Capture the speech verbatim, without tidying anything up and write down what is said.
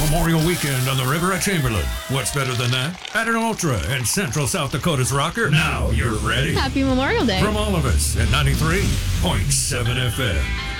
Memorial Weekend on the river at Chamberlain. What's better than that? Add an Ultra and Central South Dakota's rocker. Now you're ready. Happy Memorial Day. From all of us at ninety-three point seven F M.